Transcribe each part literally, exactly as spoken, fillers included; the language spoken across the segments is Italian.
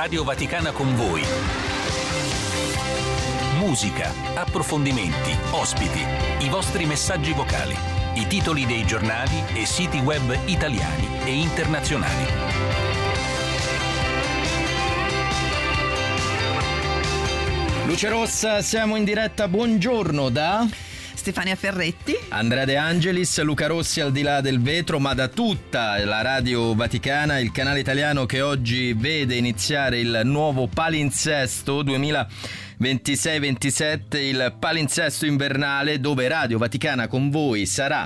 Radio Vaticana con voi. Musica, approfondimenti, ospiti, i vostri messaggi vocali, i titoli dei giornali e siti web italiani e internazionali. Luce Rossa, siamo in diretta, buongiorno da Stefania Ferretti, Andrea De Angelis, Luca Rossi al di là del vetro, ma da tutta la Radio Vaticana, il canale italiano che oggi vede iniziare il nuovo palinsesto duemilaventisei ventisette, il palinsesto invernale, dove Radio Vaticana con voi sarà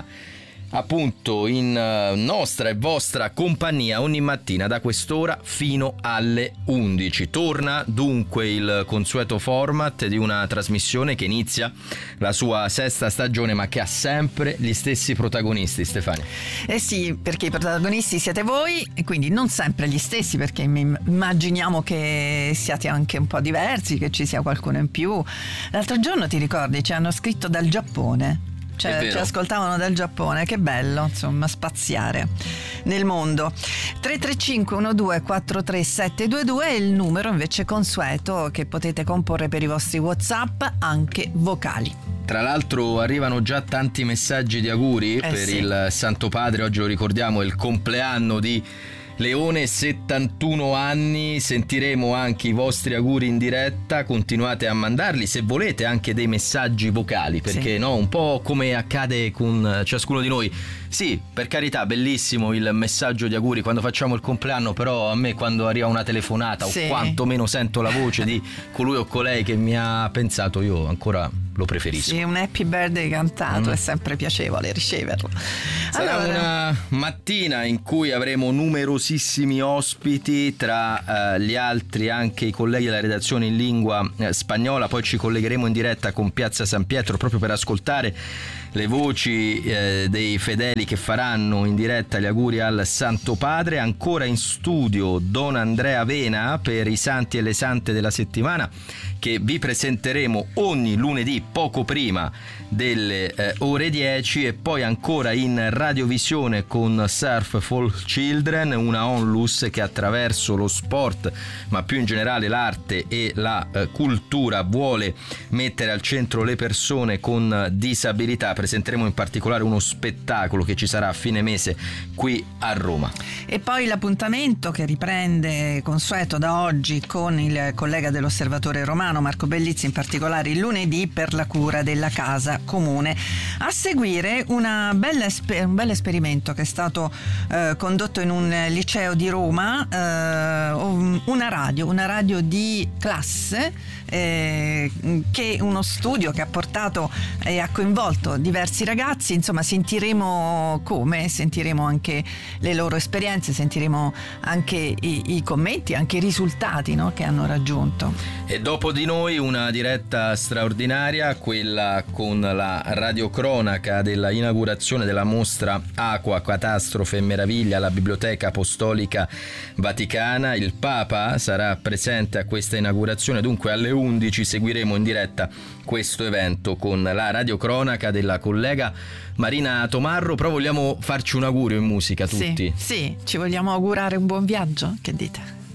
appunto in nostra e vostra compagnia ogni mattina da quest'ora fino alle undici. Torna dunque il consueto format di una trasmissione che inizia la sua sesta stagione, ma che ha sempre gli stessi protagonisti, Stefania. Eh sì, perché i protagonisti siete voi, e quindi non sempre gli stessi, perché immaginiamo che siate anche un po' diversi, che ci sia qualcuno in più. L'altro giorno, ti ricordi, ci hanno scritto dal Giappone. Cioè, ci ascoltavano dal Giappone, che bello, insomma, spaziare nel mondo. Tre tre cinque uno due quattro tre sette due due è il numero invece consueto che potete comporre per i vostri WhatsApp, anche vocali. Tra l'altro arrivano già tanti messaggi di auguri eh per sì. il Santo Padre. Oggi lo ricordiamo, è il compleanno di Leone, settantuno anni. Sentiremo anche i vostri auguri in diretta, continuate a mandarli, se volete anche dei messaggi vocali, perché sì. no, un po' come accade con ciascuno di noi. Sì, per carità, bellissimo il messaggio di auguri quando facciamo il compleanno, però a me quando arriva una telefonata sì. o quantomeno sento la voce di colui o colei che mi ha pensato, io ancora lo preferisco. Sì, un happy birthday cantato mm. è sempre piacevole riceverlo. Sarà allora, una mattina in cui avremo numerosissimi ospiti, tra uh, gli altri anche i colleghi della redazione in lingua uh, spagnola. Poi ci collegheremo in diretta con Piazza San Pietro proprio per ascoltare le voci eh, dei fedeli che faranno in diretta gli auguri al Santo Padre. Ancora in studio Don Andrea Vena per i santi e le sante della settimana, che vi presenteremo ogni lunedì poco prima delle eh, ore dieci, e poi ancora in radiovisione con Surf for Children, una onlus che attraverso lo sport, ma più in generale l'arte e la eh, cultura, vuole mettere al centro le persone con disabilità. Presenteremo in particolare uno spettacolo che ci sarà a fine mese qui a Roma. E poi l'appuntamento che riprende consueto da oggi con il collega dell'Osservatore Romano Marco Bellizzi, in particolare il lunedì, per la cura della casa comune. A seguire una bella esper- un bel esperimento che è stato eh, condotto in un liceo di Roma, eh, una radio, una radio di classe, eh, che uno studio che ha portato e ha coinvolto diversi ragazzi. Insomma, sentiremo come, sentiremo anche le loro esperienze, sentiremo anche i, i commenti, anche i risultati, no, che hanno raggiunto. E dopo di noi una diretta straordinaria, quella con la radiocronaca della inaugurazione della mostra Acqua, Catastrofe e Meraviglia alla Biblioteca Apostolica Vaticana. Il Papa sarà presente a questa inaugurazione, dunque alle undici seguiremo in diretta questo evento con la radiocronaca della collega Marina Tomarro. Però vogliamo farci un augurio in musica tutti. Sì, sì, ci vogliamo augurare un buon viaggio, che dite?